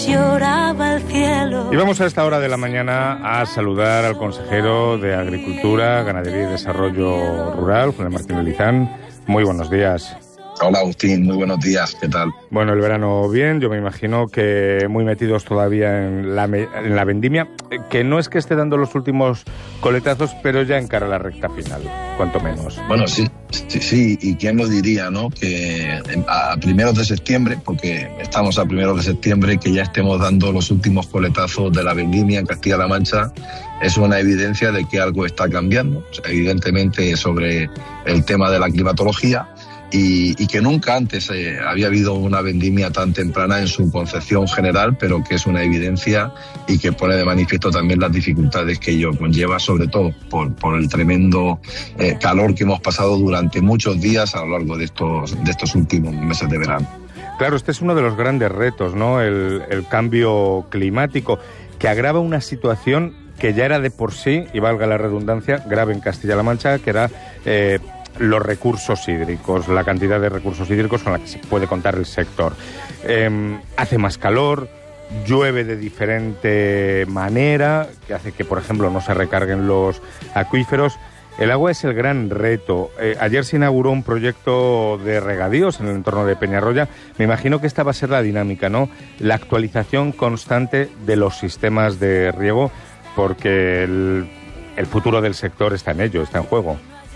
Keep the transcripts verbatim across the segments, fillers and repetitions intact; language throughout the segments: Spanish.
Lloraba el cielo. Y vamos a esta hora de la mañana a saludar al consejero de Agricultura, Ganadería y Desarrollo Rural, Juan Martín Lizán. Muy buenos días. Hola Agustín, muy buenos días, ¿qué tal? Bueno, el verano bien, yo me imagino que muy metidos todavía en la, en la vendimia, que no es que esté dando los últimos coletazos, pero ya encara la recta final, cuanto menos. Bueno, sí, sí, sí, y quién lo diría, ¿no? Que a primeros de septiembre, porque estamos a primeros de septiembre, que ya estemos dando los últimos coletazos de la vendimia en Castilla-La Mancha, es una evidencia de que algo está cambiando, o sea, evidentemente sobre el tema de la climatología. Y, y que nunca antes eh, había habido una vendimia tan temprana en su concepción general, pero que es una evidencia y que pone de manifiesto también las dificultades que ello conlleva, sobre todo por, por el tremendo eh, calor que hemos pasado durante muchos días a lo largo de estos, de estos últimos meses de verano. Claro, este es uno de los grandes retos, ¿no? El, el cambio climático, que agrava una situación que ya era de por sí, y valga la redundancia, grave en Castilla-La Mancha, que era Eh, los recursos hídricos, la cantidad de recursos hídricos con la que se puede contar el sector. Eh, hace más calor, llueve de diferente manera, que hace que, por ejemplo, no se recarguen los acuíferos. El agua es el gran reto. Eh, ayer se inauguró un proyecto de regadíos en el entorno de Peñarroya. Me imagino que esta va a ser la dinámica, ¿no? La actualización constante de los sistemas de riego, porque el, el futuro del sector está en ello, está en juego.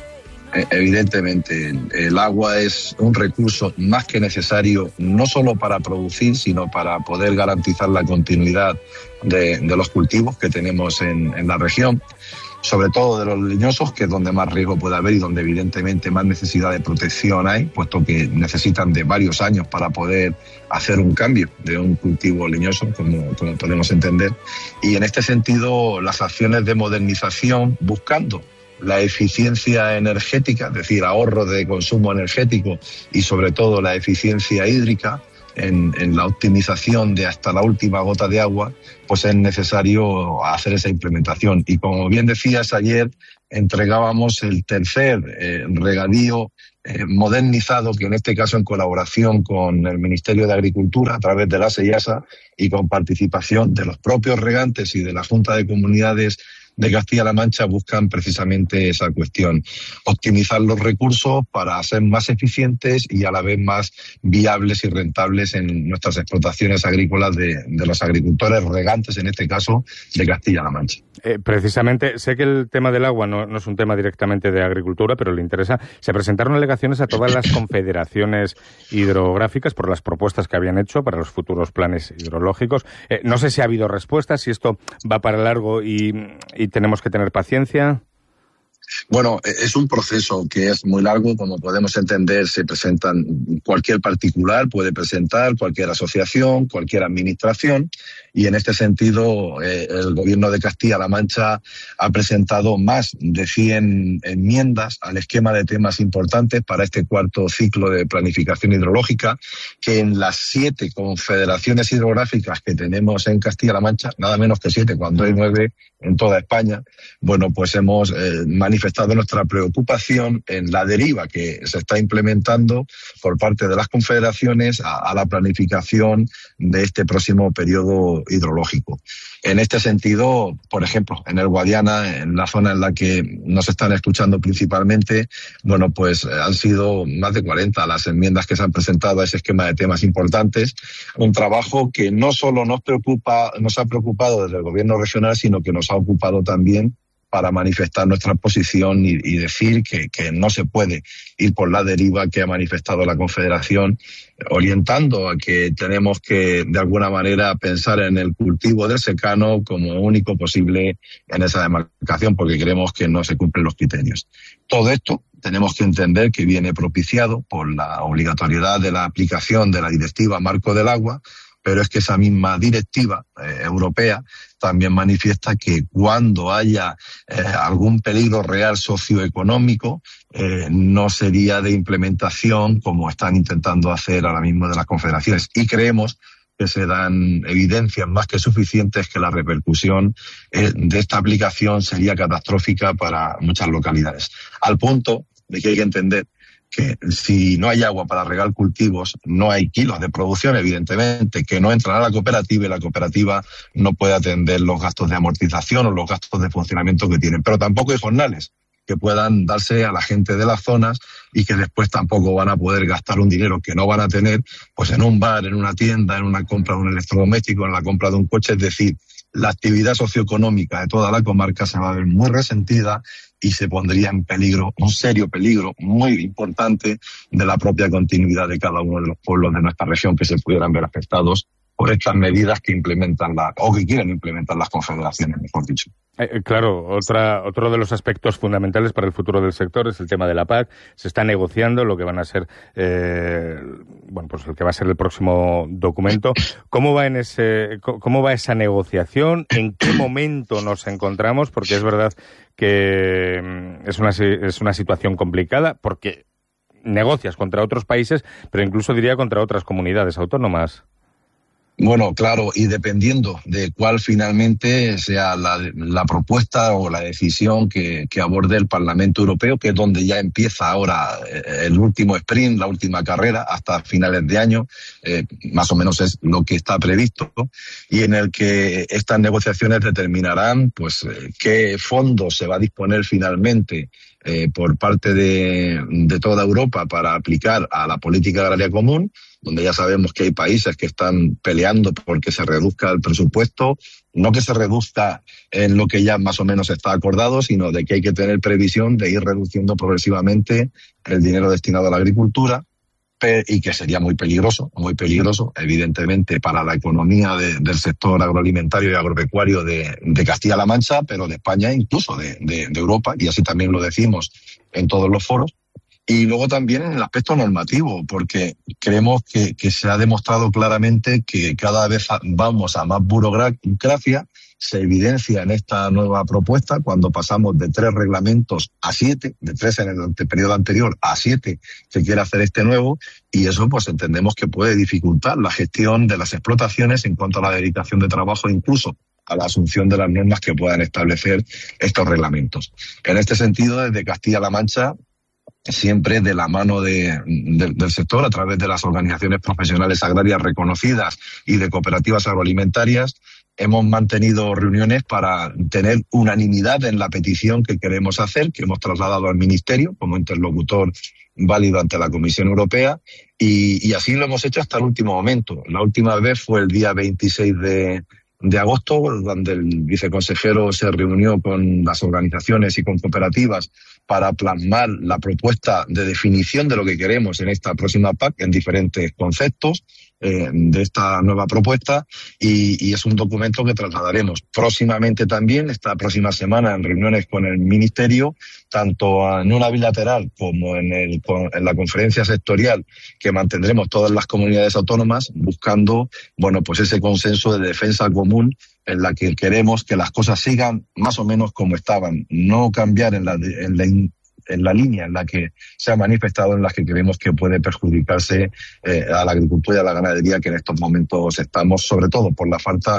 Evidentemente, el agua es un recurso más que necesario, no solo para producir, sino para poder garantizar la continuidad de, de los cultivos que tenemos en, en la región, sobre todo de los leñosos, que es donde más riesgo puede haber y donde evidentemente más necesidad de protección hay, puesto que necesitan de varios años para poder hacer un cambio de un cultivo leñoso, como, como podemos entender. Y en este sentido, las acciones de modernización buscando la eficiencia energética, es decir, ahorro de consumo energético y sobre todo la eficiencia hídrica en, en la optimización de hasta la última gota de agua, pues es necesario hacer esa implementación. Y como bien decías, ayer entregábamos el tercer eh, regadío eh, modernizado, que en este caso en colaboración con el Ministerio de Agricultura a través de la SEIASA y con participación de los propios regantes y de la Junta de Comunidades de Castilla-La Mancha, buscan precisamente esa cuestión, optimizar los recursos para ser más eficientes y a la vez más viables y rentables en nuestras explotaciones agrícolas de, de los agricultores regantes, en este caso, de Castilla-La Mancha. Eh, precisamente, sé que el tema del agua no, no es un tema directamente de agricultura, pero le interesa. Se presentaron alegaciones a todas las confederaciones hidrográficas por las propuestas que habían hecho para los futuros planes hidrológicos. Eh, no sé si ha habido respuestas, si esto va para largo y, y tenemos que tener paciencia. Bueno, es un proceso que es muy largo, como podemos entender. Se presentan, cualquier particular puede presentar, cualquier asociación, cualquier administración, y en este sentido eh, el Gobierno de Castilla-La Mancha ha presentado más de cien enmiendas al esquema de temas importantes para este cuarto ciclo de planificación hidrológica, que en las siete confederaciones hidrográficas que tenemos en Castilla-La Mancha, nada menos que siete, cuando hay nueve en toda España, bueno, pues hemos eh, manifestado nuestra preocupación en la deriva que se está implementando por parte de las confederaciones a, a la planificación de este próximo periodo hidrológico. En este sentido, por ejemplo, en el Guadiana, en la zona en la que nos están escuchando principalmente, bueno, pues han sido más de cuarenta las enmiendas que se han presentado a ese esquema de temas importantes. Un trabajo que no solo nos preocupa, nos ha preocupado desde el Gobierno regional, sino que nos ha ocupado también para manifestar nuestra posición y, y decir que, que no se puede ir por la deriva que ha manifestado la Confederación, orientando a que tenemos que, de alguna manera, pensar en el cultivo del secano como único posible en esa demarcación, porque creemos que no se cumplen los criterios. Todo esto tenemos que entender que viene propiciado por la obligatoriedad de la aplicación de la Directiva Marco del Agua, pero es que esa misma directiva eh, europea también manifiesta que cuando haya eh, algún peligro real socioeconómico, eh, no sería de implementación como están intentando hacer ahora mismo de las confederaciones. Y creemos que se dan evidencias más que suficientes que la repercusión eh, de esta aplicación sería catastrófica para muchas localidades. Al punto de que hay que entender que si no hay agua para regar cultivos, no hay kilos de producción, evidentemente, que no entran a la cooperativa y la cooperativa no puede atender los gastos de amortización o los gastos de funcionamiento que tienen. Pero tampoco hay jornales que puedan darse a la gente de las zonas y que después tampoco van a poder gastar un dinero que no van a tener pues en un bar, en una tienda, en una compra de un electrodoméstico, en la compra de un coche. Es decir, la actividad socioeconómica de toda la comarca se va a ver muy resentida y se pondría en peligro, un serio peligro muy importante de la propia continuidad de cada uno de los pueblos de nuestra región que se pudieran ver afectados por estas medidas que implementan la, o que quieren implementar las confederaciones, mejor dicho. Eh, claro, otra, otro de los aspectos fundamentales para el futuro del sector es el tema de la P A C. Se está negociando lo que van a ser, eh, bueno, pues el que va a ser el próximo documento. ¿Cómo va en ese, cómo va esa negociación? ¿En qué momento nos encontramos? Porque es verdad que es una, es una situación complicada, porque negocias contra otros países, pero incluso diría contra otras comunidades autónomas. Bueno, claro, y dependiendo de cuál finalmente sea la, la propuesta o la decisión que, que aborde el Parlamento Europeo, que es donde ya empieza ahora el último sprint, la última carrera, hasta finales de año, eh, más o menos es lo que está previsto, ¿no? Y en el que estas negociaciones determinarán pues eh, qué fondos se va a disponer finalmente eh, por parte de, de toda Europa para aplicar a la política agraria común, donde ya sabemos que hay países que están peleando porque se reduzca el presupuesto, no que se reduzca en lo que ya más o menos está acordado, sino de que hay que tener previsión de ir reduciendo progresivamente el dinero destinado a la agricultura, y que sería muy peligroso, muy peligroso, evidentemente, para la economía de, del sector agroalimentario y agropecuario de, de Castilla-La Mancha, pero de España, incluso de, de, de Europa, y así también lo decimos en todos los foros. Y luego también en el aspecto normativo, porque creemos que, que se ha demostrado claramente que cada vez vamos a más burocracia. Se evidencia en esta nueva propuesta cuando pasamos de tres reglamentos a siete, de tres en el periodo anterior a siete se quiere hacer este nuevo, y eso pues entendemos que puede dificultar la gestión de las explotaciones en cuanto a la dedicación de trabajo, incluso a la asunción de las normas que puedan establecer estos reglamentos. En este sentido, desde Castilla-La Mancha, siempre de la mano de, de, del sector, a través de las organizaciones profesionales agrarias reconocidas y de cooperativas agroalimentarias, hemos mantenido reuniones para tener unanimidad en la petición que queremos hacer, que hemos trasladado al Ministerio como interlocutor válido ante la Comisión Europea, y, y así lo hemos hecho hasta el último momento. La última vez fue el día veintiséis de de agosto, donde el viceconsejero se reunió con las organizaciones y con cooperativas para plasmar la propuesta de definición de lo que queremos en esta próxima P A C en diferentes conceptos eh, de esta nueva propuesta, y, y es un documento que trasladaremos próximamente también, esta próxima semana, en reuniones con el Ministerio, tanto en una bilateral como en, el, en la conferencia sectorial que mantendremos todas las comunidades autónomas, buscando bueno pues ese consenso de defensa común en la que queremos que las cosas sigan más o menos como estaban, no cambiar en la, en la, en la línea en la que se ha manifestado, en la que creemos que puede perjudicarse eh, a la agricultura y a la ganadería, que en estos momentos estamos, sobre todo por la falta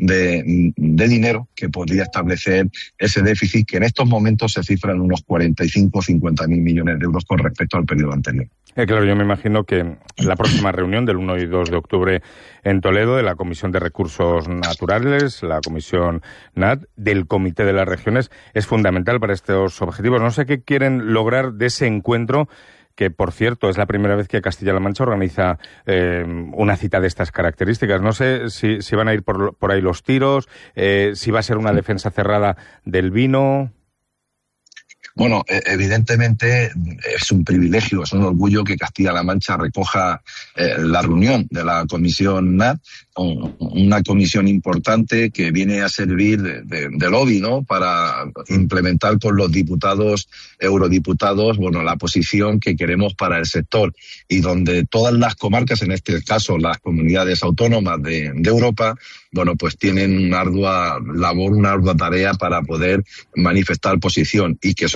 de, de dinero que podría establecer ese déficit, que en estos momentos se cifra en unos cuarenta y cinco o cincuenta mil millones de euros con respecto al periodo anterior. Eh, claro, yo me imagino que la próxima reunión del uno y dos de octubre en Toledo de la Comisión de Recursos Naturales, la Comisión N A T, del Comité de las Regiones, es fundamental para estos objetivos. No sé qué quieren lograr de ese encuentro, que, por cierto, es la primera vez que Castilla-La Mancha organiza eh, una cita de estas características. No sé si, si van a ir por, por ahí los tiros, eh, si va a ser una defensa cerrada del vino. Bueno, evidentemente es un privilegio, es un orgullo que Castilla-La Mancha recoja eh, la reunión de la Comisión N A T, una comisión importante que viene a servir de, de, de lobby, ¿no?, para implementar con los diputados, eurodiputados, bueno, la posición que queremos para el sector, y donde todas las comarcas, en este caso las comunidades autónomas de, de Europa, bueno, pues tienen una ardua labor, una ardua tarea para poder manifestar posición, y que sobre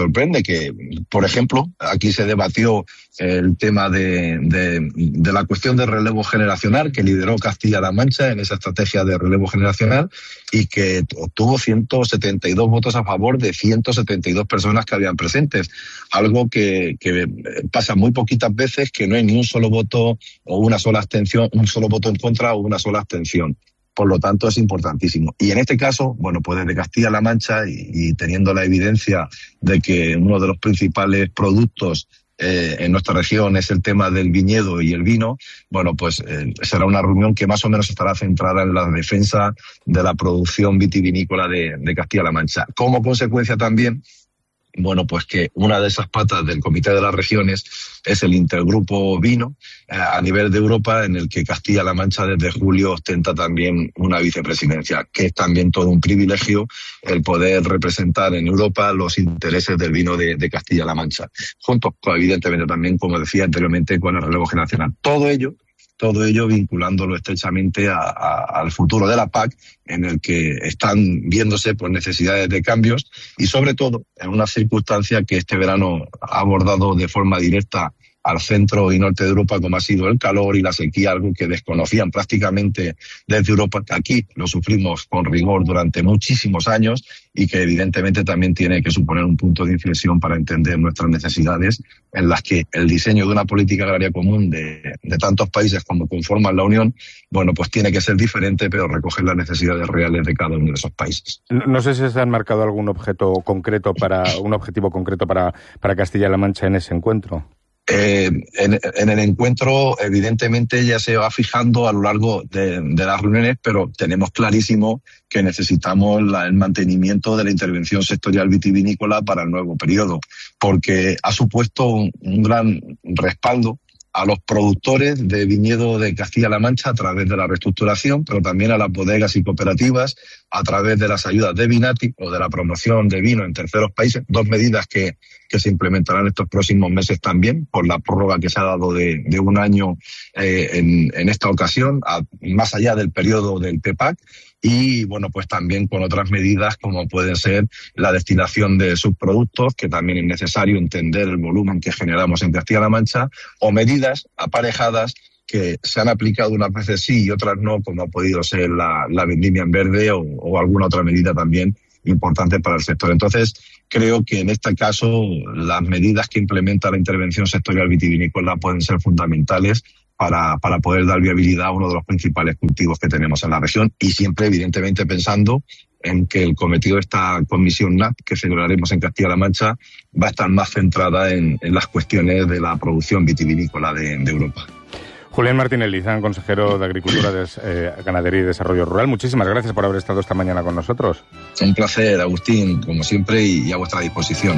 sorprende que, por ejemplo, aquí se debatió el tema de, de, de la cuestión de relevo generacional que lideró Castilla-La Mancha en esa estrategia de relevo generacional y que obtuvo ciento setenta y dos votos a favor de ciento setenta y dos personas que habían presentes. Algo que, que pasa muy poquitas veces, que no hay ni un solo voto o una sola abstención, un solo voto en contra o una sola abstención. Por lo tanto, es importantísimo. Y en este caso, bueno, pues desde Castilla-La Mancha y, y teniendo la evidencia de que uno de los principales productos eh, en nuestra región es el tema del viñedo y el vino, bueno, pues eh, será una reunión que más o menos estará centrada en la defensa de la producción vitivinícola de, de Castilla-La Mancha. Como consecuencia también, bueno, pues que una de esas patas del Comité de las Regiones es el Intergrupo Vino eh, a nivel de Europa, en el que Castilla-La Mancha desde julio ostenta también una vicepresidencia, que es también todo un privilegio el poder representar en Europa los intereses del vino de, de Castilla-La Mancha, junto, evidentemente también, como decía anteriormente, con el relevo generacional. Todo ello Todo ello vinculándolo estrechamente a, a, al futuro de la P A C, en el que están viéndose pues, necesidades de cambios y, sobre todo, en una circunstancia que este verano ha abordado de forma directa al centro y norte de Europa, como ha sido el calor y la sequía, algo que desconocían prácticamente desde Europa, que aquí lo sufrimos con rigor durante muchísimos años y que evidentemente también tiene que suponer un punto de inflexión para entender nuestras necesidades, en las que el diseño de una política agraria común de, de tantos países como conforman la Unión, bueno, pues tiene que ser diferente, pero recoger las necesidades reales de cada uno de esos países. No, no sé si se han marcado algún objeto concreto para, un objetivo concreto para, para Castilla-La Mancha en ese encuentro. Eh, en, en el encuentro, evidentemente, ya se va fijando a lo largo de, de las reuniones, pero tenemos clarísimo que necesitamos la, el mantenimiento de la intervención sectorial vitivinícola para el nuevo periodo, porque ha supuesto un, un gran respaldo a los productores de viñedo de Castilla-La Mancha a través de la reestructuración, pero también a las bodegas y cooperativas a través de las ayudas de Vinati o de la promoción de vino en terceros países, dos medidas que, que se implementarán estos próximos meses también por la prórroga que se ha dado de, de un año eh, en, en esta ocasión, a, más allá del periodo del P P A C. Y, bueno, pues también con otras medidas como puede ser la destilación de subproductos, que también es necesario entender el volumen que generamos en Castilla-La Mancha, o medidas aparejadas que se han aplicado unas veces sí y otras no, como ha podido ser la, la vendimia en verde o, o alguna otra medida también importante para el sector. Entonces, creo que en este caso las medidas que implementa la intervención sectorial vitivinícola pueden ser fundamentales para, para poder dar viabilidad a uno de los principales cultivos que tenemos en la región y siempre, evidentemente, pensando en que el cometido de esta comisión N A P que celebraremos en Castilla-La Mancha va a estar más centrada en, en las cuestiones de la producción vitivinícola de, de Europa. Julián Martínez Lizán, consejero de Agricultura, Des, eh, Ganadería y Desarrollo Rural, muchísimas gracias por haber estado esta mañana con nosotros. Un placer, Agustín, como siempre, y, y a vuestra disposición.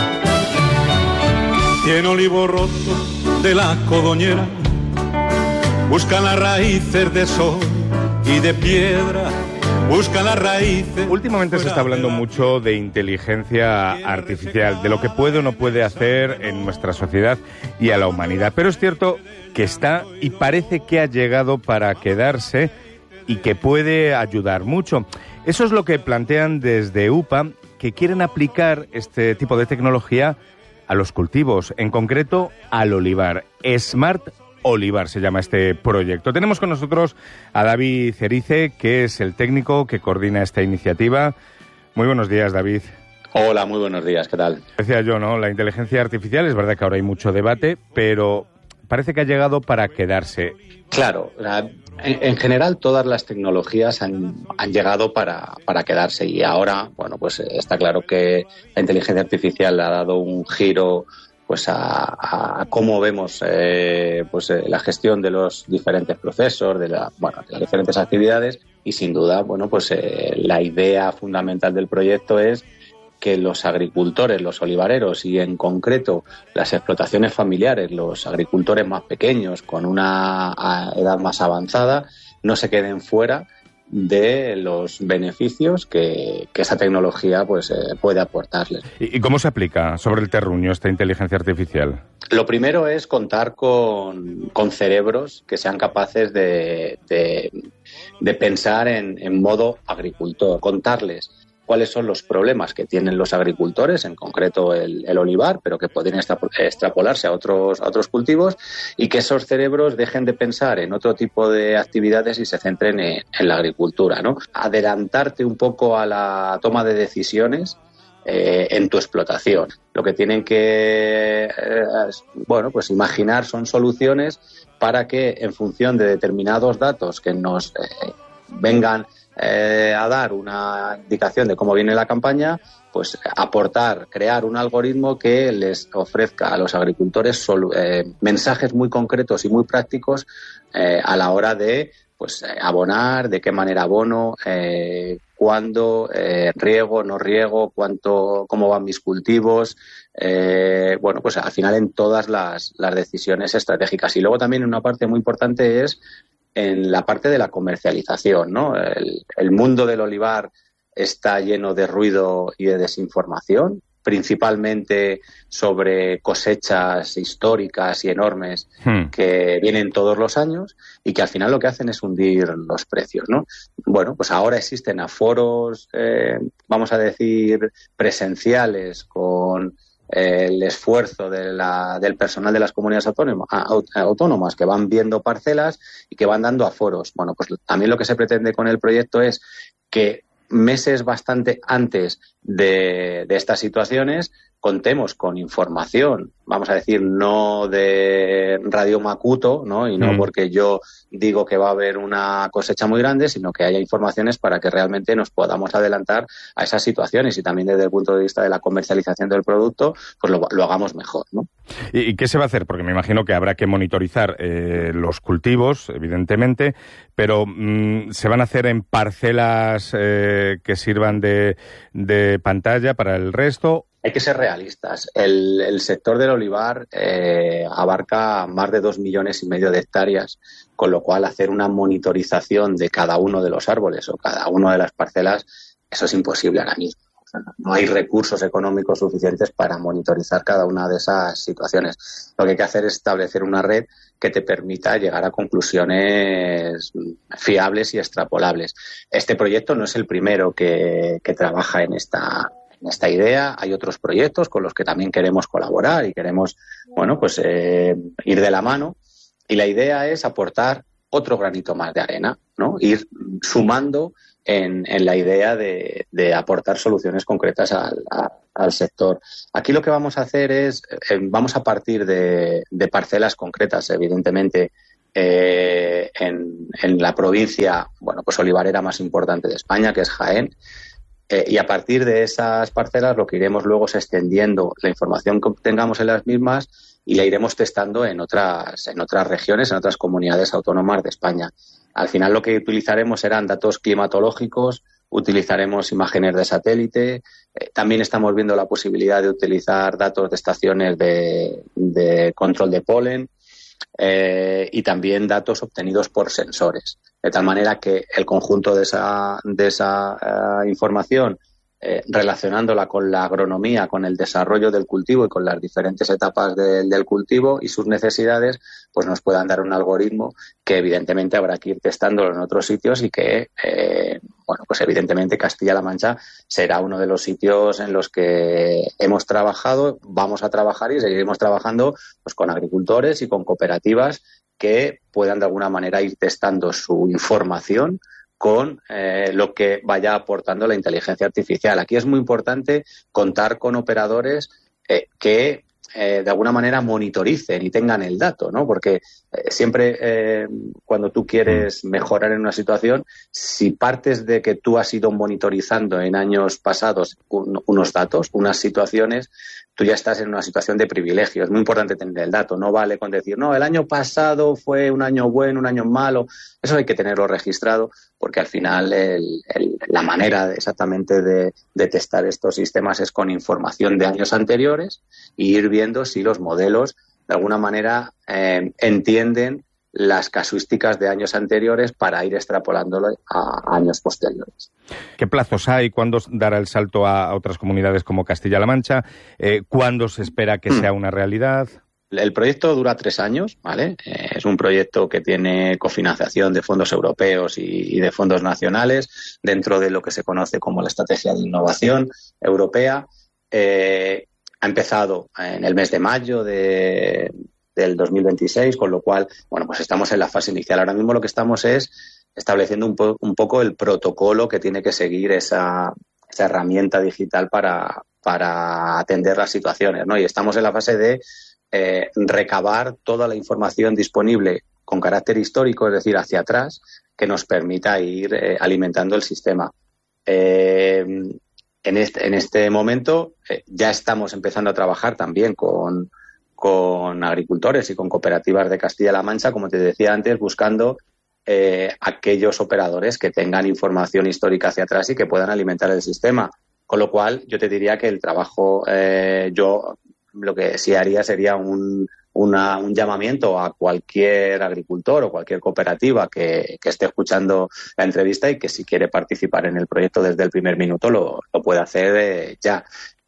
Y en olivo roto de la codoñera buscan las raíces de sol y de piedra. Busca las raíces. Últimamente se está hablando mucho de inteligencia artificial, de lo que puede o no puede hacer en nuestra sociedad y a la humanidad. Pero es cierto que está y parece que ha llegado para quedarse y que puede ayudar mucho. Eso es lo que plantean desde U P A, que quieren aplicar este tipo de tecnología a los cultivos, en concreto al olivar. Smart Olivar se llama este proyecto. Tenemos con nosotros a David Cerice, que es el técnico que coordina esta iniciativa. Muy buenos días, David. Hola, muy buenos días, ¿qué tal? Decía yo, ¿no? La inteligencia artificial, es verdad que ahora hay mucho debate, pero parece que ha llegado para quedarse. Claro, la, en, en general todas las tecnologías han, han llegado para, para quedarse y ahora, bueno, pues está claro que la inteligencia artificial ha dado un giro pues a, a cómo vemos eh, pues eh, la gestión de los diferentes procesos, de, la, bueno, de las diferentes actividades y sin duda, bueno, pues eh, la idea fundamental del proyecto es que los agricultores, los olivareros y en concreto las explotaciones familiares, los agricultores más pequeños con una edad más avanzada, no se queden fuera de los beneficios que, que esa tecnología pues eh, puede aportarles. ¿Y cómo se aplica sobre el terruño esta inteligencia artificial? Lo primero es contar con, con cerebros que sean capaces de, de, de pensar en, en modo agricultor, contarles cuáles son los problemas que tienen los agricultores, en concreto el, el olivar, pero que podrían extrapolarse a otros, a otros cultivos, y que esos cerebros dejen de pensar en otro tipo de actividades y se centren en, en la agricultura, ¿no? Adelantarte un poco a la toma de decisiones eh, en tu explotación. Lo que tienen que, eh, bueno, pues imaginar son soluciones para que, en función de determinados datos que nos eh, vengan Eh, a dar una indicación de cómo viene la campaña, pues aportar, crear un algoritmo que les ofrezca a los agricultores solu- eh, mensajes muy concretos y muy prácticos eh, a la hora de pues abonar, de qué manera abono, eh, cuándo, eh, riego, no riego, cuánto, cómo van mis cultivos, eh, bueno, pues al final en todas las, las decisiones estratégicas. Y luego también una parte muy importante es en la parte de la comercialización, ¿no? El, el mundo del olivar está lleno de ruido y de desinformación, principalmente sobre cosechas históricas y enormes hmm. que vienen todos los años y que al final lo que hacen es hundir los precios, ¿no? Bueno, pues ahora existen aforos, eh, vamos a decir, presenciales con el esfuerzo de la, del personal de las comunidades autónomas, autónomas que van viendo parcelas y que van dando aforos. Bueno, pues también lo que se pretende con el proyecto es que meses bastante antes de, de estas situaciones contemos con información, vamos a decir, no de Radio Macuto, ¿no? Y no mm. porque yo digo que va a haber una cosecha muy grande, sino que haya informaciones para que realmente nos podamos adelantar a esas situaciones y también desde el punto de vista de la comercialización del producto, pues lo, lo hagamos mejor, ¿no? ¿Y, ¿Y qué se va a hacer? Porque me imagino que habrá que monitorizar eh, los cultivos, evidentemente, pero mmm, ¿se van a hacer en parcelas eh, que sirvan de, de pantalla para el resto? Hay que ser realistas. El, el sector del olivar eh, abarca más de dos millones y medio de hectáreas, con lo cual hacer una monitorización de cada uno de los árboles o cada una de las parcelas, eso es imposible ahora mismo. O sea, no hay recursos económicos suficientes para monitorizar cada una de esas situaciones. Lo que hay que hacer es establecer una red que te permita llegar a conclusiones fiables y extrapolables. Este proyecto no es el primero que, que trabaja en esta En esta idea. Hay otros proyectos con los que también queremos colaborar y queremos, bueno, pues eh, ir de la mano. Y la idea es aportar otro granito más de arena, ¿no? Ir sumando en, en la idea de, de aportar soluciones concretas al, a, al sector. Aquí lo que vamos a hacer es, eh, vamos a partir de, de parcelas concretas, evidentemente, eh, en, en la provincia, bueno, pues olivarera más importante de España, que es Jaén. Eh, y a partir de esas parcelas lo que iremos luego es extendiendo la información que obtengamos en las mismas y la iremos testando en otras, en otras regiones, en otras comunidades autónomas de España. Al final lo que utilizaremos serán datos climatológicos, utilizaremos imágenes de satélite, eh, también estamos viendo la posibilidad de utilizar datos de estaciones de, de control de polen, Eh, y también datos obtenidos por sensores, de tal manera que el conjunto de esa, de esa uh, información, eh, relacionándola con la agronomía, con el desarrollo del cultivo y con las diferentes etapas de, del cultivo y sus necesidades, pues nos puedan dar un algoritmo que evidentemente habrá que ir testándolo en otros sitios y que, eh, bueno, pues evidentemente Castilla-La Mancha será uno de los sitios en los que hemos trabajado, vamos a trabajar y seguiremos trabajando pues con agricultores y con cooperativas que puedan de alguna manera ir testando su información con eh, lo que vaya aportando la inteligencia artificial. Aquí es muy importante contar con operadores eh, que eh, de alguna manera monitoricen y tengan el dato, ¿no? Porque eh, siempre eh, cuando tú quieres mejorar en una situación, si partes de que tú has ido monitorizando en años pasados un, unos datos, unas situaciones, tú ya estás en una situación de privilegio. Es muy importante tener el dato. No vale con decir, no, el año pasado fue un año bueno, un año malo. Eso hay que tenerlo registrado porque al final el, el, la manera exactamente de, de testar estos sistemas es con información de años anteriores y ir viendo si los modelos de alguna manera eh, entienden las casuísticas de años anteriores para ir extrapolándolo a años posteriores. ¿Qué plazos hay? ¿Cuándo dará el salto a otras comunidades como Castilla-La Mancha? Eh, ¿Cuándo se espera que sea una realidad? El proyecto dura tres años, ¿vale? Eh, es un proyecto que tiene cofinanciación de fondos europeos y, y de fondos nacionales dentro de lo que se conoce como la Estrategia de Innovación Europea. Eh, ha empezado en el mes de mayo de, del dos mil veintiséis, con lo cual, bueno, pues estamos en la fase inicial. Ahora mismo lo que estamos es estableciendo un, po- un poco el protocolo que tiene que seguir esa, esa herramienta digital para, para atender las situaciones, ¿no? Y estamos en la fase de Eh, recabar toda la información disponible con carácter histórico, es decir, hacia atrás, que nos permita ir eh, alimentando el sistema. Eh, en, este, en este momento eh, ya estamos empezando a trabajar también con, con agricultores y con cooperativas de Castilla-La Mancha, como te decía antes, buscando eh, aquellos operadores que tengan información histórica hacia atrás y que puedan alimentar el sistema. Con lo cual, yo te diría que el trabajo, eh, yo lo que sí haría sería un, una, un llamamiento a cualquier agricultor o cualquier cooperativa que, que esté escuchando la entrevista y que si quiere participar en el proyecto desde el primer minuto lo, lo puede hacer eh, ya.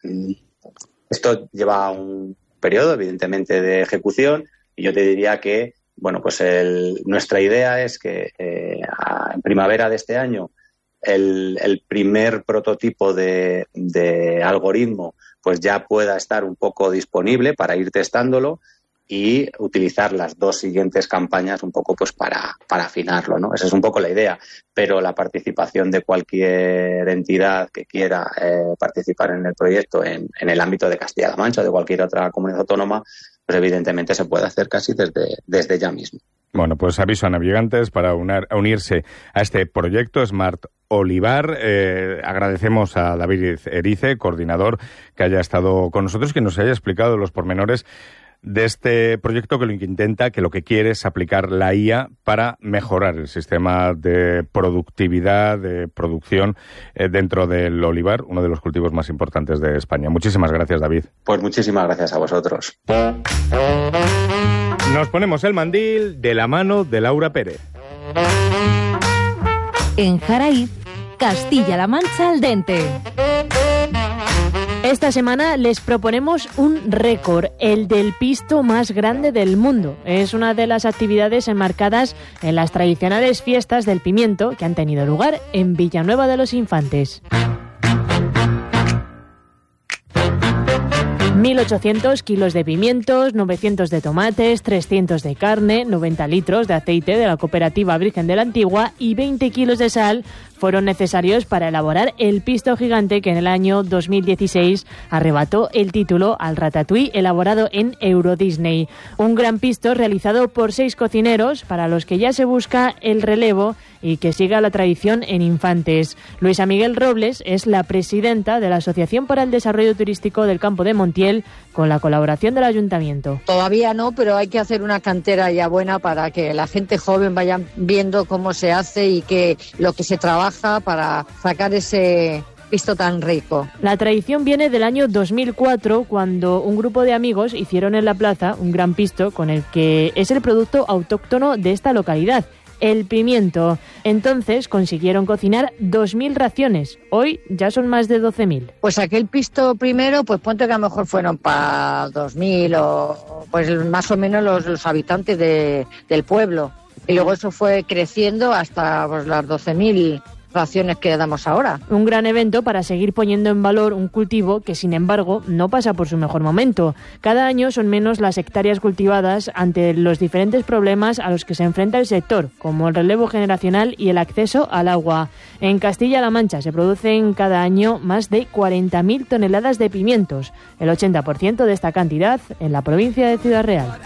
Esto lleva un periodo, evidentemente, de ejecución y yo te diría que, bueno, pues el, nuestra idea es que eh, a, en primavera de este año el, el primer prototipo de, de algoritmo pues ya pueda estar un poco disponible para ir testándolo y utilizar las dos siguientes campañas un poco pues para, para afinarlo, ¿no? Esa es un poco la idea, pero la participación de cualquier entidad que quiera eh, participar en el proyecto en, en el ámbito de Castilla-La Mancha o de cualquier otra comunidad autónoma, pues evidentemente se puede hacer casi desde, desde ya mismo. Bueno, pues aviso a navegantes para unar, a unirse a este proyecto Smart Olivar. Eh, agradecemos a David Erice, coordinador, que haya estado con nosotros, que nos haya explicado los pormenores de este proyecto que lo que intenta, que lo que quiere es aplicar la I A para mejorar el sistema de productividad, de producción eh, dentro del olivar, uno de los cultivos más importantes de España. Muchísimas gracias, David. Pues muchísimas gracias a vosotros. Nos ponemos el mandil de la mano de Laura Pérez. En Jaraíz, Castilla-La Mancha al dente. Esta semana les proponemos un récord, el del pisto más grande del mundo. Es una de las actividades enmarcadas en las tradicionales fiestas del pimiento que han tenido lugar en Villanueva de los Infantes. mil ochocientos kilos de pimientos, novecientos de tomates, trescientos de carne, noventa litros de aceite de la cooperativa Virgen de la Antigua y veinte kilos de sal fueron necesarios para elaborar el pisto gigante que en el año dos mil dieciséis arrebató el título al ratatouille elaborado en Euro Disney. Un gran pisto realizado por seis cocineros para los que ya se busca el relevo y que siga la tradición en Infantes. Luisa Miguel Robles es la presidenta de la Asociación para el Desarrollo Turístico del Campo de Montiel, con la colaboración del Ayuntamiento. Todavía no, pero hay que hacer una cantera ya buena para que la gente joven vaya viendo cómo se hace y que lo que se trabaja para sacar ese pisto tan rico. La tradición viene del año dos mil cuatro, cuando un grupo de amigos hicieron en la plaza un gran pisto con el que es el producto autóctono de esta localidad, el pimiento. Entonces consiguieron cocinar dos mil raciones. Hoy ya son más de doce mil. Pues aquel pisto primero, pues ponte que a lo mejor fueron para dos mil o pues más o menos los, los habitantes de, del pueblo. Y luego eso fue creciendo hasta pues, las doce mil raciones que damos ahora. Un gran evento para seguir poniendo en valor un cultivo que, sin embargo, no pasa por su mejor momento. Cada año son menos las hectáreas cultivadas ante los diferentes problemas a los que se enfrenta el sector, como el relevo generacional y el acceso al agua. En Castilla-La Mancha se producen cada año más de cuarenta mil toneladas de pimientos, el ochenta por ciento de esta cantidad en la provincia de Ciudad Real.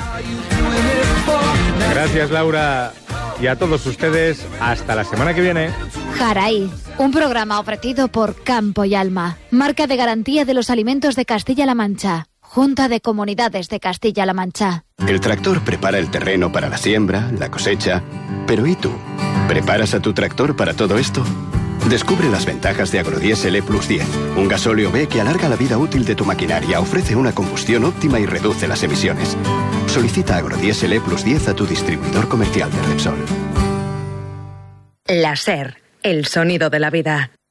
Gracias, Laura. Y a todos ustedes, hasta la semana que viene. Jaraíz, un programa ofrecido por Campo y Alma, marca de garantía de los alimentos de Castilla-La Mancha, Junta de Comunidades de Castilla-La Mancha. El tractor prepara el terreno para la siembra, la cosecha. Pero ¿y tú? ¿Preparas a tu tractor para todo esto? Descubre las ventajas de Agrodiesel E Plus diez, un gasóleo B que alarga la vida útil de tu maquinaria, ofrece una combustión óptima y reduce las emisiones. Solicita Agrodiesel E Plus diez a tu distribuidor comercial de Repsol. La SER, el sonido de la vida.